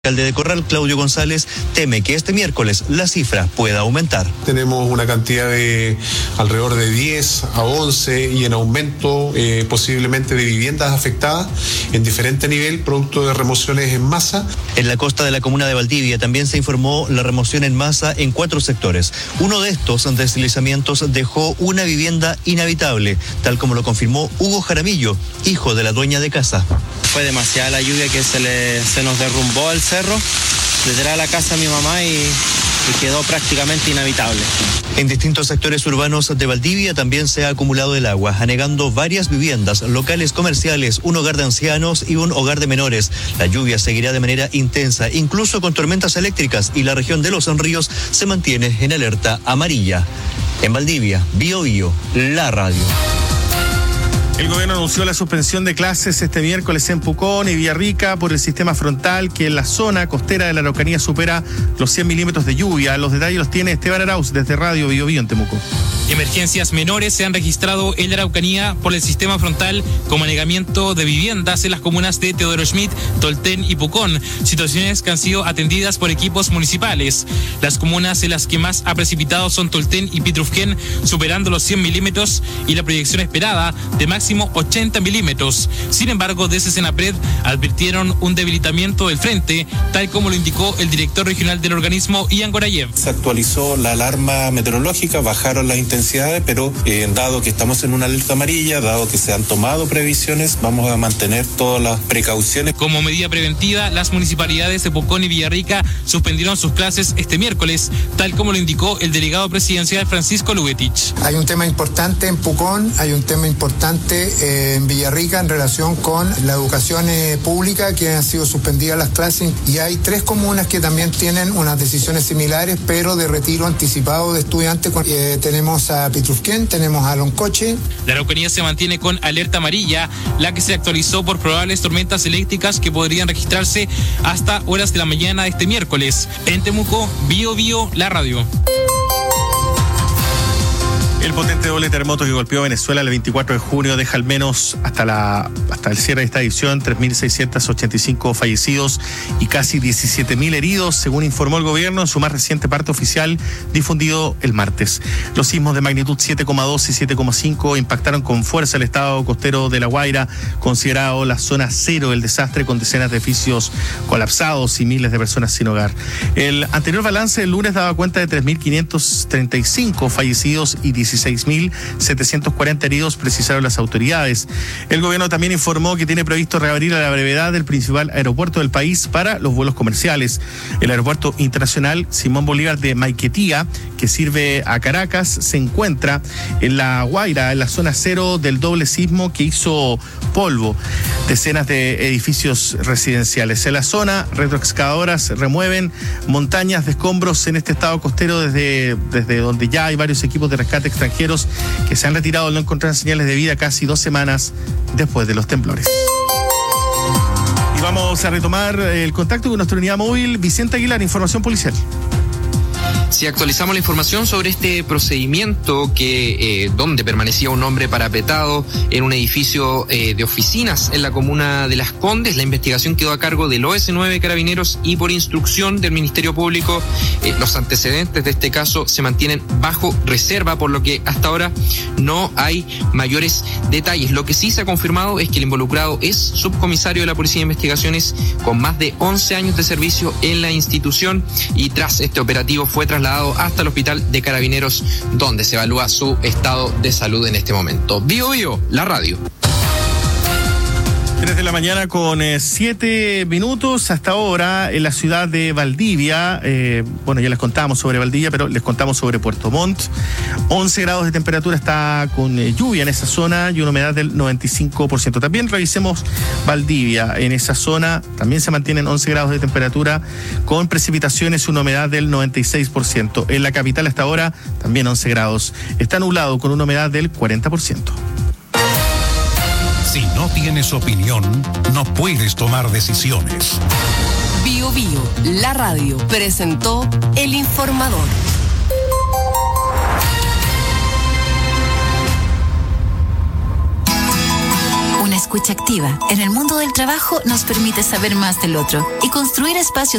El alcalde de Corral, Claudio González, teme que este miércoles la cifra pueda aumentar. Tenemos una cantidad de alrededor de 10 a 11 y en aumento posiblemente de viviendas afectadas en diferente nivel, producto de remociones en masa. En la costa de la comuna de Valdivia también se informó la remoción en masa en 4 sectores. Uno de estos deslizamientos dejó una vivienda inhabitable, tal como lo confirmó Hugo Jaramillo, hijo de la dueña de casa. Fue demasiada la lluvia que se nos derrumbó el cerro, detrás de la casa de mi mamá y quedó prácticamente inhabitable. En distintos sectores urbanos de Valdivia también se ha acumulado el agua, anegando varias viviendas, locales comerciales, un hogar de ancianos y un hogar de menores. La lluvia seguirá de manera intensa, incluso con tormentas eléctricas, y la región de Los Ríos se mantiene en alerta amarilla. En Valdivia, Bio Bio, la radio. El gobierno anunció la suspensión de clases este miércoles en Pucón y Villarrica por el sistema frontal que en la zona costera de la Araucanía supera los 100 milímetros de lluvia. Los detalles los tiene Esteban Arauz desde Radio Bio Bio en Temuco. Emergencias menores se han registrado en la Araucanía por el sistema frontal como anegamiento de viviendas en las comunas de Teodoro Schmidt, Tolten y Pucón, situaciones que han sido atendidas por equipos municipales. Las comunas en las que más ha precipitado son Tolten y Pitrufquén, superando los 100 milímetros y la proyección esperada de máximo 80 milímetros. Sin embargo, desde Senapred advirtieron un debilitamiento del frente, tal como lo indicó el director regional del organismo, Ian Gorayev. Se actualizó la alarma meteorológica, bajaron las intensidades, pero dado que estamos en una alerta amarilla, dado que se han tomado previsiones, vamos a mantener todas las precauciones. Como medida preventiva, las municipalidades de Pucón y Villarrica suspendieron sus clases este miércoles, tal como lo indicó el delegado presidencial Francisco Lugetich. Hay un tema importante en Pucón, hay un tema importante en Villarrica en relación con la educación pública, que han sido suspendidas las clases, y hay 3 comunas que también tienen unas decisiones similares, pero de retiro anticipado de estudiantes. Tenemos a Pitrufquén, tenemos a Loncoche. La Araucanía se mantiene con alerta amarilla, la que se actualizó por probables tormentas eléctricas que podrían registrarse hasta horas de la mañana de este miércoles. En Temuco, Bio Bio, la radio. El potente doble terremoto que golpeó Venezuela el 24 de junio deja al menos hasta el cierre de esta edición 3.685 fallecidos y casi 17.000 heridos, según informó el gobierno en su más reciente parte oficial difundido el martes. Los sismos de magnitud 7,2 y 7,5 impactaron con fuerza el estado costero de La Guaira, considerado la zona cero del desastre, con decenas de edificios colapsados y miles de personas sin hogar. El anterior balance del lunes daba cuenta de 3.535 fallecidos y 16.740 heridos, precisaron las autoridades. El gobierno también informó que tiene previsto reabrir a la brevedad el principal aeropuerto del país para los vuelos comerciales. El aeropuerto internacional Simón Bolívar de Maiquetía, que sirve a Caracas, se encuentra en La Guaira, en la zona cero del doble sismo que hizo polvo decenas de edificios residenciales. En la zona, retroexcavadoras remueven montañas de escombros en este estado costero desde donde ya hay varios equipos de rescate extranjeros que se han retirado al no encontrar señales de vida casi 2 semanas después de los temblores. Y vamos a retomar el contacto con nuestra unidad móvil. Vicente Aguilar, información policial. Si actualizamos la información sobre este procedimiento donde permanecía un hombre parapetado en un edificio de oficinas en la comuna de Las Condes, la investigación quedó a cargo del OS9 Carabineros y por instrucción del Ministerio Público. Los antecedentes de este caso se mantienen bajo reserva, por lo que hasta ahora no hay mayores detalles. Lo que sí se ha confirmado es que el involucrado es subcomisario de la Policía de Investigaciones con más de 11 años de servicio en la institución, y tras este operativo fue trasladado hasta el hospital de Carabineros, donde se evalúa su estado de salud en este momento. Bio Bio, la radio. 3 de la mañana con 7 minutos hasta ahora en la ciudad de Valdivia. Ya les contamos sobre Valdivia, pero les contamos sobre Puerto Montt. 11 grados de temperatura, está con lluvia en esa zona y una humedad del 95%. También revisemos Valdivia. En esa zona también se mantienen 11 grados de temperatura con precipitaciones y una humedad del 96%. En la capital hasta ahora también 11 grados. Está nublado con una humedad del 40%. Si no tienes opinión, no puedes tomar decisiones. Bio Bio, la radio, presentó El Informador. escucha activa en el mundo del trabajo nos permite saber más del otro y construir espacios